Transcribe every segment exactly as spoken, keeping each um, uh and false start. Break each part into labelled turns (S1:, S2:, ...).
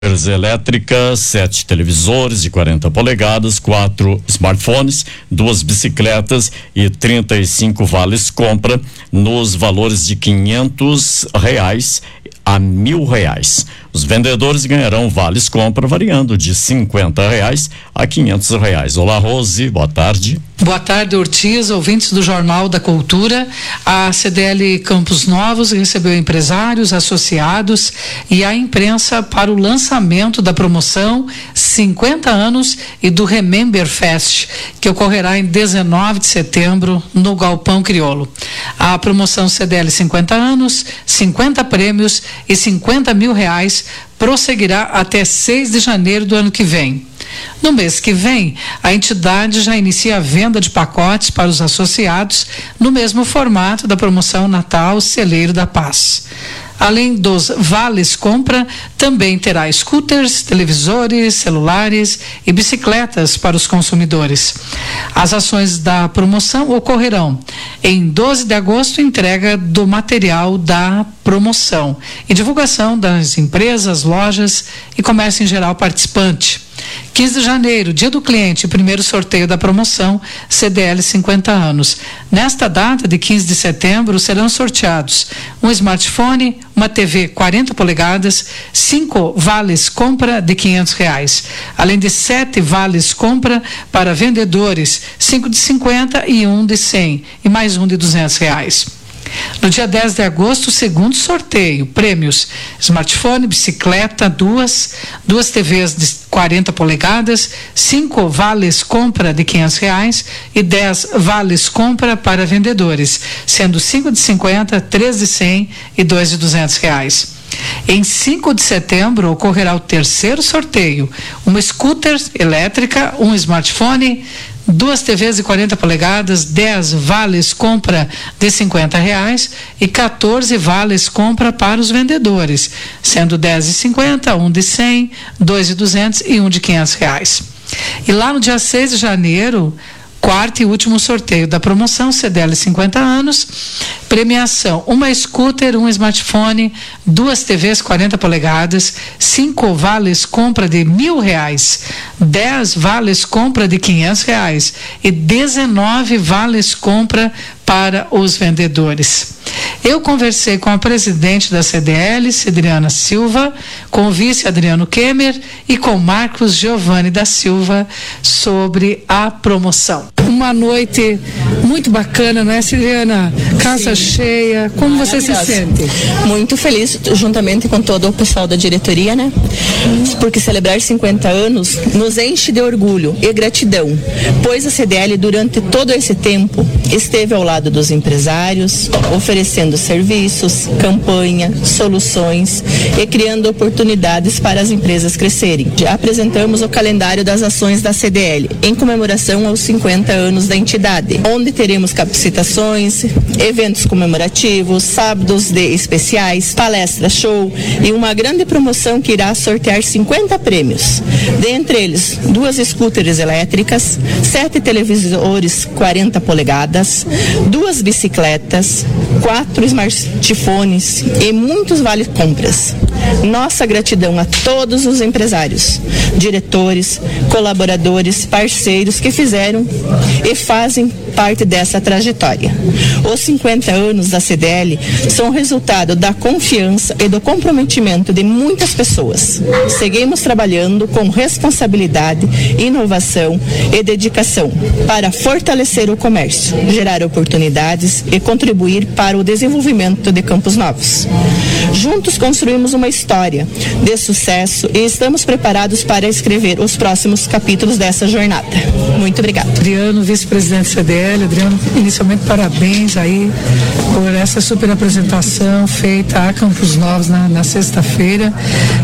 S1: elétricas, sete televisores de quarenta polegadas, quatro smartphones, duas bicicletas e trinta e cinco vales compra nos valores de quinhentos reais a mil reais. Os vendedores ganharão vales compra variando de cinquenta reais a quinhentos reais. Olá, Rose, boa tarde.
S2: Boa tarde, Ortiz, ouvintes do Jornal da Cultura. A C D L Campos Novos recebeu empresários, associados e a imprensa para o lançamento da promoção cinquenta anos e do Remember Fest, que ocorrerá em dezenove de setembro no Galpão Crioulo. A promoção C D L cinquenta anos, cinquenta prêmios e cinquenta mil reais prosseguirá até seis de janeiro do ano que vem. No mês que vem, a entidade já inicia a venda de pacotes para os associados no mesmo formato da promoção Natal Celeiro da Paz. Além dos vales compra, também terá scooters, televisores, celulares e bicicletas para os consumidores. As ações da promoção ocorrerão em doze de agosto, entrega do material da promoção e divulgação das empresas, lojas e comércio em geral participante. quinze de janeiro, dia do cliente, primeiro sorteio da promoção C D L cinquenta anos. Nesta data de quinze de setembro serão sorteados um smartphone, uma T V quarenta polegadas, cinco vales compra de quinhentos reais, além de sete vales compra para vendedores, cinco de cinquenta e um de cem e mais um de duzentos reais. No dia dez de agosto, segundo sorteio, prêmios: smartphone, bicicleta, duas, duas T Vs de quarenta polegadas, cinco vales compra de quinhentos reais e dez vales compra para vendedores, sendo cinco de cinquenta, três de cem e dois de duzentos reais. Em cinco de setembro ocorrerá o terceiro sorteio: uma scooter elétrica, um smartphone, duas T Vs de quarenta polegadas, dez vales compra de cinquenta reais e quatorze vales compra para os vendedores, sendo dez de cinquenta, um de cem, dois de duzentos e um de quinhentos reais. E lá no dia seis de janeiro, quarto e último sorteio da promoção C D L cinquenta anos, premiação: uma scooter, um smartphone, duas T Vs quarenta polegadas, cinco vales compra de mil reais, dez vales compra de quinhentos reais e dezenove vales compra para os vendedores. Eu conversei com a presidente da C D L, Cidriana Silva, com o vice Adriano Kemer e com Marcos Giovanni da Silva sobre a promoção. Uma noite muito bacana, não é, Cidriana? Casa Sim. cheia. Como você se sente?
S3: Muito feliz, juntamente com todo o pessoal da diretoria, né? Porque celebrar cinquenta anos nos enche de orgulho e gratidão, pois a C D L durante todo esse tempo esteve ao lado dos empresários, oferecendo serviços, campanha, soluções e criando oportunidades para as empresas crescerem. Já apresentamos o calendário das ações da C D L em comemoração aos cinquenta anos da entidade, onde teremos capacitações, eventos comemorativos, sábados de especiais, palestra show e uma grande promoção que irá sortear cinquenta prêmios, dentre eles duas scooters elétricas, sete televisores quarenta polegadas, duas bicicletas, quatro smartphones e muitos vale compras. Nossa gratidão a todos os empresários, diretores, colaboradores, parceiros que fizeram e fazem parte dessa trajetória. Os cinquenta anos da C D L são resultado da confiança e do comprometimento de muitas pessoas. Seguimos trabalhando com responsabilidade, inovação e dedicação para fortalecer o comércio, gerar oportunidades e contribuir para o desenvolvimento de Campos Novos. Juntos construímos uma história de sucesso e estamos preparados para escrever os próximos capítulos dessa jornada. Muito obrigada.
S2: Adriano, vice-presidente C D L. Adriano, inicialmente parabéns aí por essa super apresentação feita a Campos Novos na, na sexta-feira,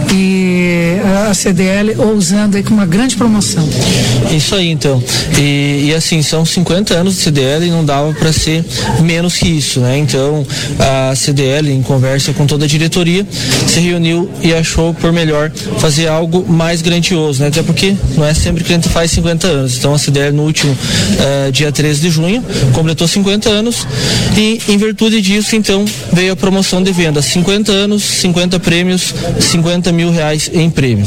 S2: e a C D L ousando aí com uma grande promoção.
S4: Isso aí, então. E, e assim, são cinquenta anos de C D L e não dava para ser menos que isso, né? Então, a C D L, em conversa com toda a diretoria, se reuniu e achou por melhor fazer algo mais grandioso, né? Até porque não é sempre que a gente faz cinquenta anos. Então, a C D L no último uh, dia treze de junho completou cinquenta anos e, em virtude disso, então, veio a promoção de venda: cinquenta anos, cinquenta prêmios, cinquenta mil reais em prêmios.